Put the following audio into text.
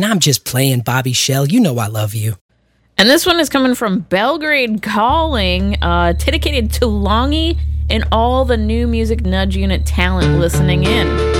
and I'm just playing, Bobby Shell. You know I love you. And this one is coming from Belgrade Calling, dedicated to Longy and all the New Music Nudge Unit talent listening in.